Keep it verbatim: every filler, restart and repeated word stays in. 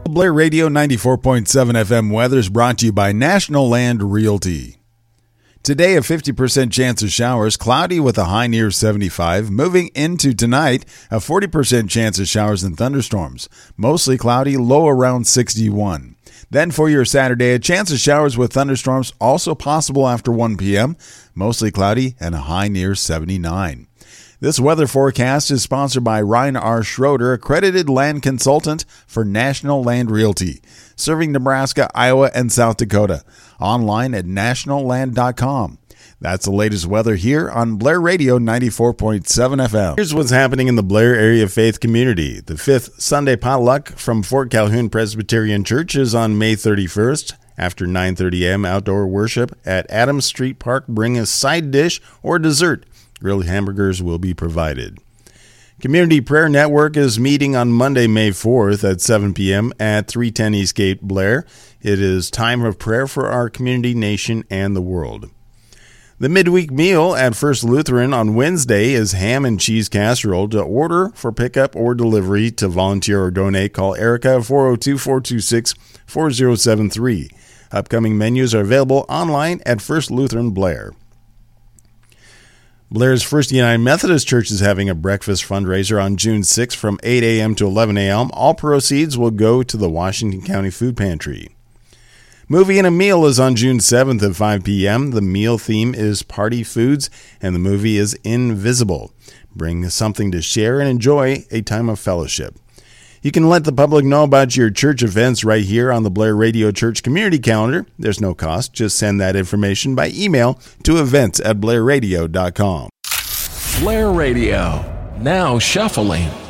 Blair Radio ninety-four point seven F M weather is brought to you by National Land Realty. Today, a fifty percent chance of showers, cloudy with a high near seventy-five. Moving into tonight, a forty percent chance of showers and thunderstorms. Mostly cloudy, low around sixty-one. Then for your Saturday, a chance of showers with thunderstorms, also possible after one p.m. Mostly cloudy and a high near seventy-nine. This weather forecast is sponsored by Ryan R. Schroeder, accredited land consultant for National Land Realty, serving Nebraska, Iowa, and South Dakota. Online at national land dot com. That's the latest weather here on Blair Radio ninety-four point seven F M. Here's what's happening in the Blair area faith community. The fifth Sunday potluck from Fort Calhoun Presbyterian Church is on May thirty-first. After nine thirty a.m., outdoor worship at Adams Street Park. Bring a side dish or dessert. Grilled hamburgers will be provided. Community Prayer Network is meeting on Monday, May fourth at seven p.m. at three ten Eastgate, Blair. It is time of prayer for our community, nation, and the world. The midweek meal at First Lutheran on Wednesday is ham and cheese casserole. To order for pickup or delivery, to volunteer or donate, call Erica at four oh two, four two six, four oh seven three. Upcoming menus are available online at First Lutheran Blair. Blair's First United Methodist Church is having a breakfast fundraiser on June sixth from eight a.m. to eleven a.m. All proceeds will go to the Washington County Food Pantry. Movie and a Meal is on June seventh at five p.m. The meal theme is party foods, and the movie is Invisible. Bring something to share and enjoy a time of fellowship. You can let the public know about your church events right here on the Blair Radio Church Community Calendar. There's no cost. Just send that information by email to events at blair radio dot com. Blair Radio, now shuffling.